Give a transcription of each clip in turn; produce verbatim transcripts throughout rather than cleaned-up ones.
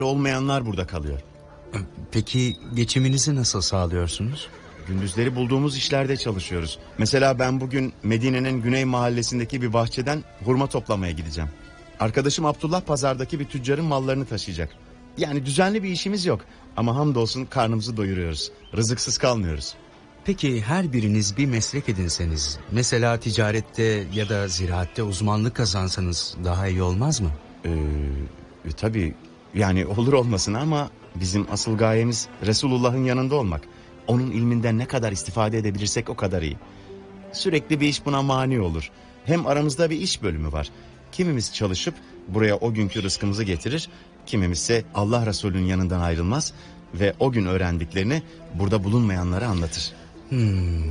olmayanlar burada kalıyor. Peki geçiminizi nasıl sağlıyorsunuz? Gündüzleri bulduğumuz işlerde çalışıyoruz. Mesela ben bugün Medine'nin güney mahallesindeki bir bahçeden hurma toplamaya gideceğim. Arkadaşım Abdullah pazardaki bir tüccarın mallarını taşıyacak. Yani düzenli bir işimiz yok. Ama hamdolsun karnımızı doyuruyoruz. Rızıksız kalmıyoruz. Peki her biriniz bir meslek edinseniz, mesela ticarette ya da ziraatte uzmanlık kazansanız daha iyi olmaz mı? Ee, e, tabii yani olur olmasın ama bizim asıl gayemiz Resulullah'ın yanında olmak. Onun ilminden ne kadar istifade edebilirsek o kadar iyi. Sürekli bir iş buna mani olur. Hem aramızda bir iş bölümü var. Kimimiz çalışıp buraya o günkü rızkımızı getirir. Kimimizse Allah Resulü'nün yanından ayrılmaz ve o gün öğrendiklerini burada bulunmayanlara anlatır. Hmm.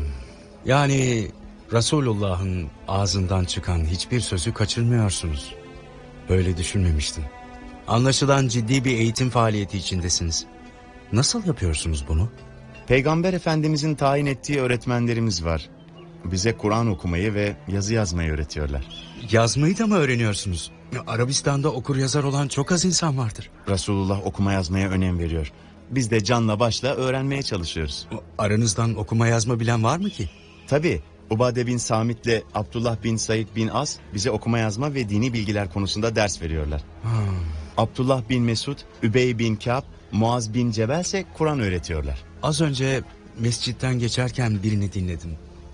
Yani Resulullah'ın ağzından çıkan hiçbir sözü kaçırmıyorsunuz. Öyle düşünmemiştim. Anlaşılan ciddi bir eğitim faaliyeti içindesiniz. Nasıl yapıyorsunuz bunu? Peygamber Efendimizin tayin ettiği öğretmenlerimiz var. Bize Kur'an okumayı ve yazı yazmayı öğretiyorlar. Yazmayı da mı öğreniyorsunuz? Arabistan'da okur yazar olan çok az insan vardır. Resulullah okuma yazmaya önem veriyor. Biz de canla başla öğrenmeye çalışıyoruz. Aranızdan okuma yazma bilen var mı ki? Tabii. Ubade bin Samit'le Abdullah bin Said bin As bize okuma yazma ve dini bilgiler konusunda ders veriyorlar. Hmm. Abdullah bin Mesud, Übey bin Ka'b, Muaz bin Cebel ise Kur'an öğretiyorlar. Az önce mescitten geçerken birini dinledim.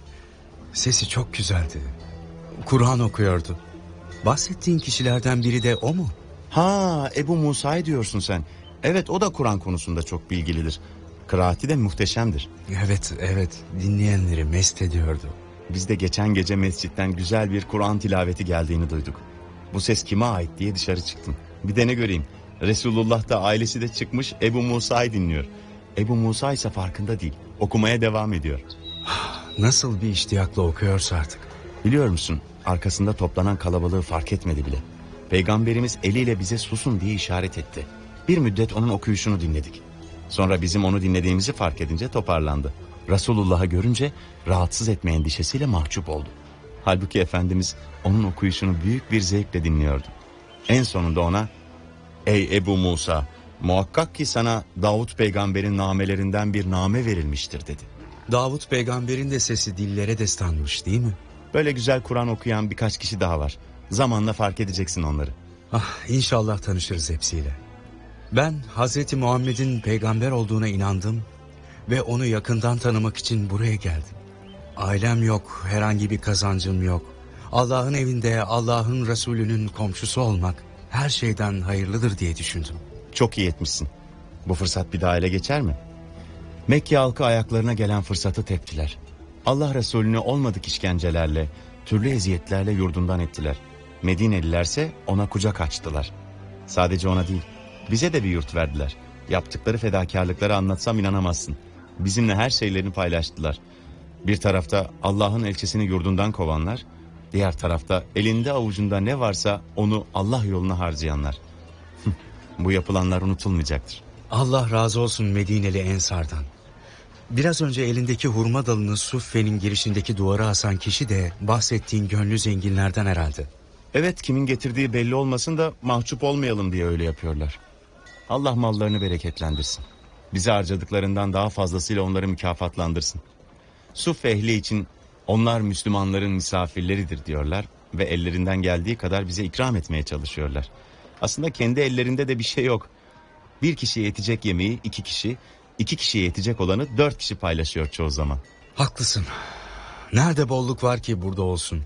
Sesi çok güzeldi. Kur'an okuyordu. Bahsettiğin kişilerden biri de o mu? Ha, Ebu Musa'yı diyorsun sen. Evet, o da Kur'an konusunda çok bilgilidir. Kıraati de muhteşemdir. Evet, evet. Dinleyenleri mest ediyordu. Biz de geçen gece mescitten güzel bir Kur'an tilaveti geldiğini duyduk. Bu ses kime ait diye dışarı çıktım. Bir de ne göreyim. Resulullah da ailesi de çıkmış Ebu Musa'yı dinliyor. Ebu Musa ise farkında değil. Okumaya devam ediyor. Nasıl bir iştiyakla okuyorsa artık. Biliyor musun? Arkasında toplanan kalabalığı fark etmedi bile. Peygamberimiz eliyle bize susun diye işaret etti. Bir müddet onun okuyuşunu dinledik. Sonra bizim onu dinlediğimizi fark edince toparlandı. Resulullah'ı görünce rahatsız etme endişesiyle mahcup oldu. Halbuki Efendimiz onun okuyuşunu büyük bir zevkle dinliyordu. En sonunda ona, "Ey Ebu Musa, muhakkak ki sana Davut peygamberin namelerinden bir name verilmiştir," dedi. Davut peygamberin de sesi dillere destanmış değil mi? Böyle güzel Kur'an okuyan birkaç kişi daha var. Zamanla fark edeceksin onları. Ah, inşallah tanışırız hepsiyle. Ben Hazreti Muhammed'in peygamber olduğuna inandım ve onu yakından tanımak için buraya geldim. Ailem yok, herhangi bir kazancım yok. Allah'ın evinde Allah'ın Resulü'nün komşusu olmak her şeyden hayırlıdır diye düşündüm. Çok iyi etmişsin. Bu fırsat bir daha ele geçer mi? Mekke halkı ayaklarına gelen fırsatı teptiler. Allah Resulü'nü olmadık işkencelerle, türlü eziyetlerle yurdundan ettiler. Medinelilerse ona kucak açtılar. Sadece ona değil, bize de bir yurt verdiler. Yaptıkları fedakarlıkları anlatsam inanamazsın. Bizimle her şeylerini paylaştılar. Bir tarafta Allah'ın elçisini yurdundan kovanlar, diğer tarafta elinde avucunda ne varsa onu Allah yoluna harcayanlar. Bu yapılanlar unutulmayacaktır. Allah razı olsun Medineli Ensar'dan. Biraz önce elindeki hurma dalını Suffe'nin girişindeki duvara asan kişi de bahsettiğin gönlü zenginlerden herhalde. Evet, kimin getirdiği belli olmasın da mahcup olmayalım diye öyle yapıyorlar. Allah mallarını bereketlendirsin. Bize harcadıklarından daha fazlasıyla onları mükafatlandırsın. Suffe ehli için onlar Müslümanların misafirleridir diyorlar ve ellerinden geldiği kadar bize ikram etmeye çalışıyorlar. Aslında kendi ellerinde de bir şey yok. Bir kişiye yetecek yemeği iki kişi, iki kişiye yetecek olanı dört kişi paylaşıyor çoğu zaman. Haklısın. Nerede bolluk var ki burada olsun?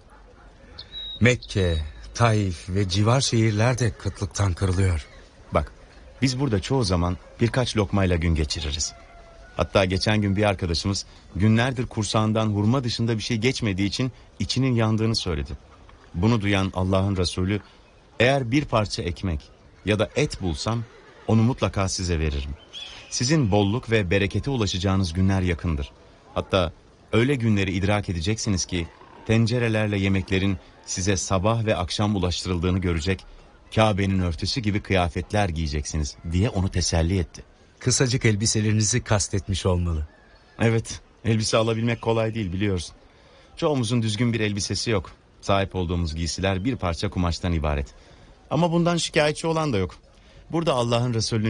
Mekke, Taif ve civar şehirler de kıtlıktan kırılıyor. Bak, biz burada çoğu zaman birkaç lokmayla gün geçiririz. Hatta geçen gün bir arkadaşımız günlerdir kursağından hurma dışında bir şey geçmediği için içinin yandığını söyledi. Bunu duyan Allah'ın Resulü, eğer bir parça ekmek ya da et bulsam onu mutlaka size veririm. Sizin bolluk ve berekete ulaşacağınız günler yakındır. Hatta öyle günleri idrak edeceksiniz ki tencerelerle yemeklerin size sabah ve akşam ulaştırıldığını görecek, Kabe'nin örtüsü gibi kıyafetler giyeceksiniz diye onu teselli etti. Kısacık elbiselerinizi kastetmiş olmalı. Evet, elbise alabilmek kolay değil biliyorsun. Çoğumuzun düzgün bir elbisesi yok. Sahip olduğumuz giysiler bir parça kumaştan ibaret. Ama bundan şikayetçi olan da yok. Burada Allah'ın Resulü'nün